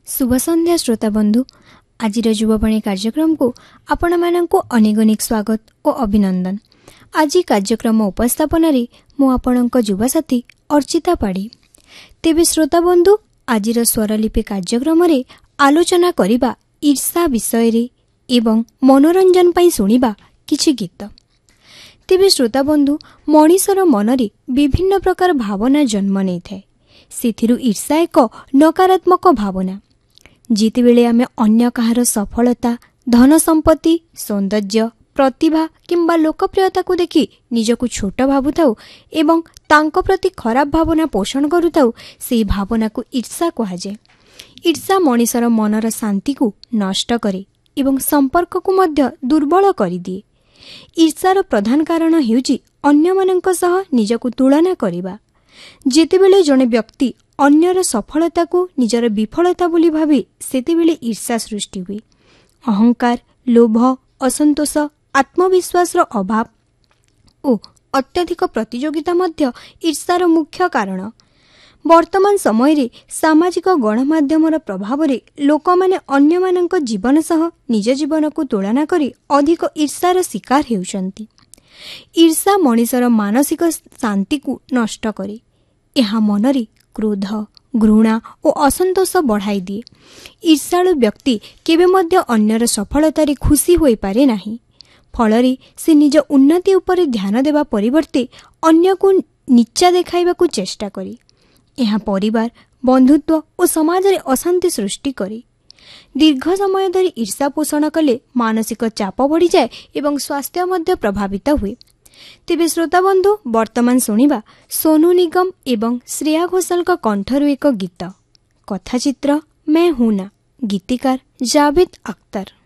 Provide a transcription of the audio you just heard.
शुभ संध्या श्रोता बंधु। आज युवावाणी कार्यक्रम को आपण मानक अनेक अनेक स्वागत और अभिनंदन। आज कार्यक्रम उपस्थापन मु आपणक युवा साथी अर्चिता पाड़ी। तेबे श्रोता बंधु, आज स्वरलिपि कार्यक्रम आलोचना करिबा ईर्षा विषय रे एवं मनोरंजन पई सुनिबा किछि गीत। तेबे श्रोता बंधु, मनीषर मनरे विभिन्न प्रकार भावना जन्म नहीं थाए। सेथिरु ईर्षा एक नकारात्मक भावना। जितेबेले आमे अन्य कहार सफलता, धन संपत्ति, सौंदर्य, प्रतिभा किंबा लोकप्रियता को देखि निजकु छोट भाबुथाउ एवं तांको प्रति खराब भावना पोषण करुथाउ, से भावना को ईर्षा कहाजे। ईर्षा मनीषर मनर शांति को नष्ट करे एवं संपर्क को मध्य दुर्बल करिदिए। ईर्षार प्रधान कारण हेउची अन्य मानक सह निजकु तुलना करिबा। जेतेबेले जणे व्यक्ति अन्यर सफलता को निजर विफलता बोली भावे, सेतेबेले ईर्षा सृष्टि हुए। अहंकार, लोभ, असंतोष, आत्मविश्वास अभाव और अत्यधिक प्रतियोगिता मध्य ईर्षार मुख्य कारण। वर्तमान समय रे सामाजिक गणमाध्यमर प्रभाव रे लोक माने अन्य मानक जीवन सह निज जीवन को तुलना करी अधिक ईर्षार शिकार हेउचंती। ईर्षा मनीषर मानसिक शांति को नष्ट करे। यह मनरे क्रोध, घृणा और असंतोष बढ़ाई दिए। ईर्षालु व्यक्ति केबे मध्य अन्यर सफलतारे खुशी होई पारे नाही। फलरे से निज उन्नति उपरे ध्यान देवा परिवर्ते अन्य को नीचा देखाइबा को चेष्टा करे। यह परिवार, बंधुत्व और समाज रे अशांति सृष्टि करे। दीर्घ समय धरी ईर्षा पोषण कले मानसिक चाप बढ़ी जाए एवं स्वास्थ्य मध्य प्रभावित हुए। तेबे श्रोता बंधु, वर्तमान सुनिबा सोनू निगम एवं श्रेया घोषाल का कंठरू एक गीत। कथाचित्र मैं हूं ना, गीतिकार जावेद अख्तर।